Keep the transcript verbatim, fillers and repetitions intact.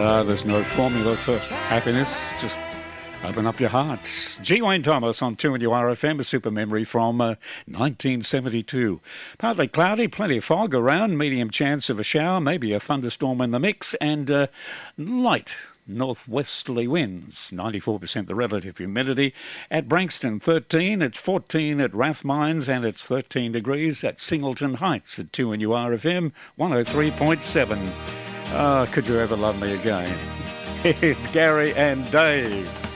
Uh, there's no formula for happiness. Just open up your hearts. G. Wayne Thomas on two N U R F M, a super memory from uh, nineteen seventy-two. Partly cloudy, plenty of fog around, medium chance of a shower, maybe a thunderstorm in the mix, and uh, light northwesterly winds. ninety-four percent the relative humidity. At Branxton, thirteen. It's fourteen at Rathmines, and it's thirteen degrees at Singleton Heights at two N U R F M, one oh three point seven. Ah, oh, could you ever love me again? Here's Gary and Dave.